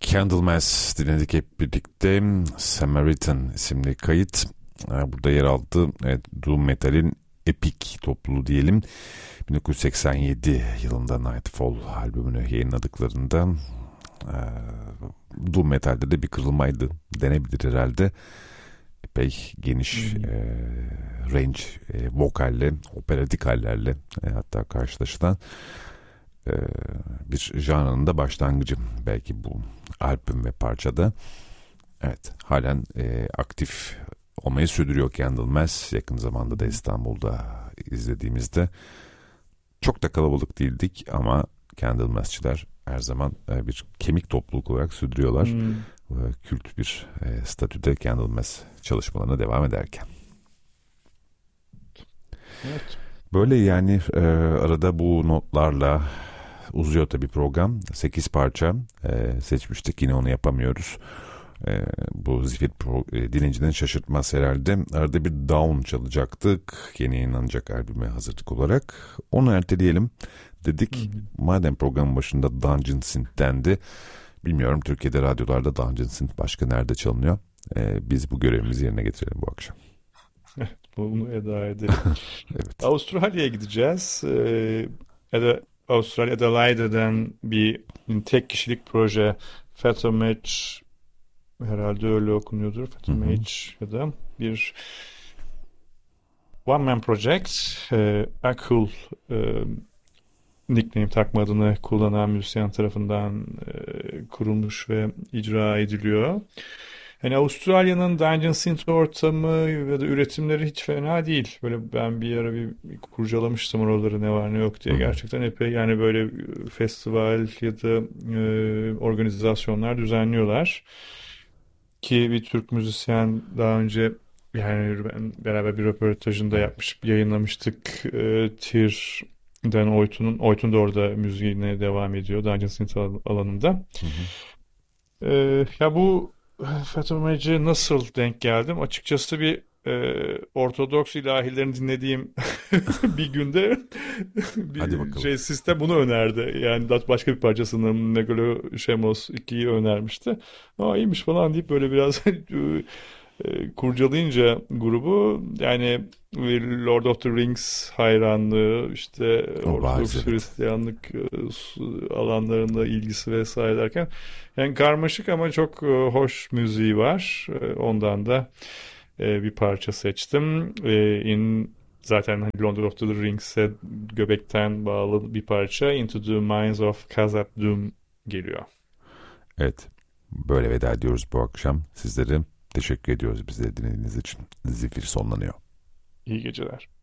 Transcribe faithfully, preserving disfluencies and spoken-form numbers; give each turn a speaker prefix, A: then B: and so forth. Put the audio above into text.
A: Candlemass dinledik hep birlikte. Samaritan isimli kayıt. Burada yer aldı. Evet, Doom Metal'in epik topluluğu diyelim. bin dokuz yüz seksen yedi yılında Nightfall albümünü yayınladıklarında Doom Metal'de de bir kırılmaydı denebilir herhalde. Epey geniş hmm. e, range e, vokalle, operatik hallerle e, hatta karşılaşılan e, bir janrının da başlangıcı belki bu albüm ve parçada. Evet, halen e, aktif olmayı sürdürüyor Candlemass. Yakın zamanda da İstanbul'da izlediğimizde çok da kalabalık değildik ama Candlemass'çiler her zaman e, bir kemik topluluk olarak sürdürüyorlar. Hmm. Kült bir e, statüde Candlemass çalışmalarına devam ederken.
B: Evet.
A: Böyle yani e, arada bu notlarla uzuyor tabii program. sekiz parça e, seçmiştik. Yine onu yapamıyoruz. E, bu Zifir pro, e, dinleyiciden şaşırtmaz herhalde. Arada bir Down çalacaktık. Yeni yayınlanacak albüme hazırlık olarak. Onu erteleyelim dedik. Hı hı. Madem programın başında Dungeon Synth dendi. Bilmiyorum Türkiye'de radyolarda Dungeon Synth başka nerede çalınıyor. Ee, biz bu görevimizi yerine getirelim bu akşam.
B: Bunu eda edelim.
A: Evet.
B: Avustralya'ya gideceğiz. Ee, Ada, Avustralya Adelaide'den bir tek kişilik proje Fatal Match, herhalde öyle okunuyordur. Fatal Match ya da bir One Man Project. Ee, Akul e, nickname takma adını kullanan müzisyen tarafından e, kurulmuş ve icra ediliyor. Yani Avustralya'nın Dungeon Synth ortamı ya da üretimleri hiç fena değil. Böyle ben bir ara bir, bir kurcalamıştım oraları ne var ne yok diye. Gerçekten epey yani böyle festival ya da e, organizasyonlar düzenliyorlar. Ki bir Türk müzisyen daha önce yani ben beraber bir röportajında yapmış, yayınlamıştık. E, Tir Den Oytun'un, Oytun da orada müziğine devam ediyor Dungeon Synth alanında. Hı hı. Ee, ya bu Fatal Match'e nasıl denk geldim? Açıkçası bir e, Ortodoks ilahilerini dinlediğim bir günde bir şey sistem bunu önerdi. Yani başka bir parçasını Negolo Shemos ikiyi önermişti. Aa iyiymiş falan deyip böyle biraz E, kurcalayınca grubu yani Lord of the Rings hayranlığı işte Ortodoks Hristiyanlık e, alanlarında ilgisi vesaire derken yani karmaşık ama çok e, hoş müziği var. E, ondan da e, bir parça seçtim. E, in zaten Lord of the Rings'e göbekten bağlı bir parça Into the Minds of Khazad-dûm geliyor.
A: Evet. Böyle veda ediyoruz bu akşam. Sizlere teşekkür ediyoruz bizi dinlediğiniz için. Zifir sonlanıyor.
B: İyi geceler.